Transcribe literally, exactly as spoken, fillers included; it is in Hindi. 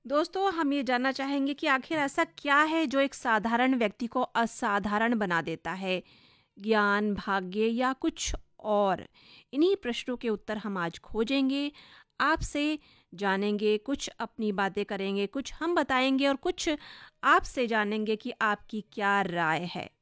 दोस्तों, हम ये जानना चाहेंगे कि आखिर ऐसा क्या है जो एक साधारण व्यक्ति को असाधारण बना देता है? ज्ञान, भाग्य या कुछ और? इन्हीं प्रश्नों के उत्तर हम आज खोजेंगे, आपसे जानेंगे, कुछ अपनी बातें करेंगे, कुछ हम बताएंगे और कुछ आपसे जानेंगे कि आपकी क्या राय है।